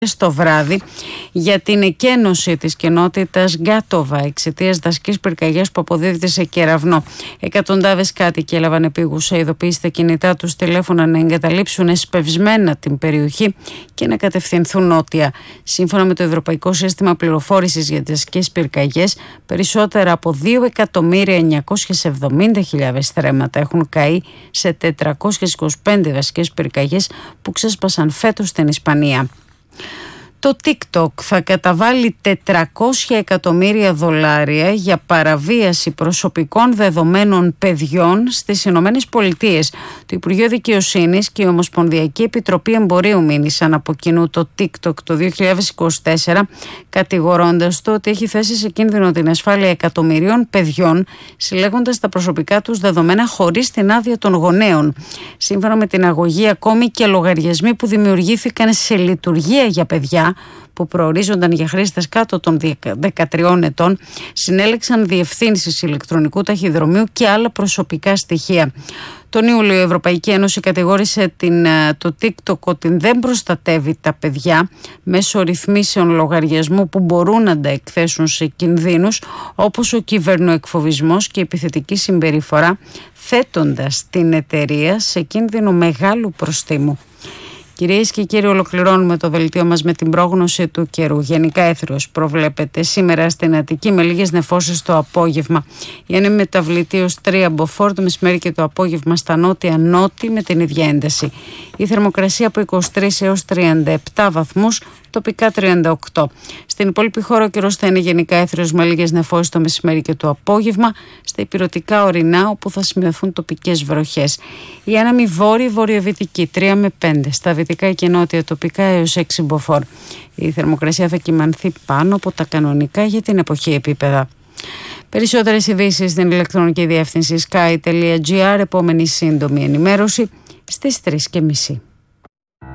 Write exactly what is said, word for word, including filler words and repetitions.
στο βράδυ για την εκένωση της κοινότητας Γκάτοβα εξαιτίας δασικής πυρκαγιάς που αποδίδεται σε κεραυνό. Εκατοντάδες κάτοικοι έλαβαν επίγουσα ειδοποίηση στα κινητά τους τηλέφωνα να εγκαταλείψουν εσπευσμένα την περιοχή και να κατευθυνθούν νότια. Σύμφωνα με το Ευρωπαϊκό Σύστημα Πληροφόρησης για τις δασικές πυρκαγιές, περισσότερα από δύο εκατομμύρια εννιακόσιες εβδομήντα χιλιάδες θρέματα έχουν καεί σε τετρακόσιες είκοσι πέντε δασικές πυρκαγιές που ξέσπασαν φέτος στην Ισπανία. Το TikTok θα καταβάλει τετρακόσια εκατομμύρια δολάρια για παραβίαση προσωπικών δεδομένων παιδιών στις Ηνωμένες Πολιτείες. Το Υπουργείο Δικαιοσύνης και η Ομοσπονδιακή Επιτροπή Εμπορίου μήνυσαν από κοινού το TikTok το δύο χιλιάδες είκοσι τέσσερα, κατηγορώντας το ότι έχει θέσει σε κίνδυνο την ασφάλεια εκατομμυρίων παιδιών, συλλέγοντας τα προσωπικά τους δεδομένα χωρίς την άδεια των γονέων. Σύμφωνα με την αγωγή, ακόμη και λογαριασμοί που δημιουργήθηκαν σε λειτουργία για παιδιά που προορίζονταν για χρήστες κάτω των δεκατριών ετών συνέλεξαν διευθύνσεις ηλεκτρονικού ταχυδρομείου και άλλα προσωπικά στοιχεία. Τον Ιούλιο η Ευρωπαϊκή Ένωση κατηγόρησε την, το TikTok ότι δεν προστατεύει τα παιδιά μέσω ρυθμίσεων λογαριασμού που μπορούν να τα εκθέσουν σε κινδύνους όπως ο κυβερνοεκφοβισμός και η επιθετική συμπεριφορά, θέτοντας την εταιρεία σε κίνδυνο μεγάλου προστίμου. Κυρίες και κύριοι, ολοκληρώνουμε το δελτίο μας με την πρόγνωση του καιρού. Γενικά έθριος προβλέπεται σήμερα στην Αττική με λίγες νεφώσεις το απόγευμα. Η άνεμη μεταβλητή ως τρία μποφόρ το μεσημέρι και το απόγευμα στα νότια-νότι με την ίδια ένταση. Η θερμοκρασία από είκοσι τρεις έως τριάντα επτά βαθμούς, τοπικά τριάντα οκτώ. Στην υπόλοιπη χώρα ο καιρός θα είναι γενικά έθριος με λίγες νεφώσεις το μεσημέρι και το απόγευμα. Στα ηπειρωτικά ορεινά όπου θα σημειωθούν τοπικές βροχές. Η άνεμη βόρειο-βορειοδυτική τρία με πέντε. Στα δυτικά και νότια τοπικά έως έξι μποφόρ. Η θερμοκρασία θα κυμανθεί πάνω από τα κανονικά για την εποχή επίπεδα. Περισσότερες ειδήσεις στην ηλεκτρονική διεύθυνση sky τελεία gr. Επόμενη σύντομη ενημέρωση στις τρεις και μισή.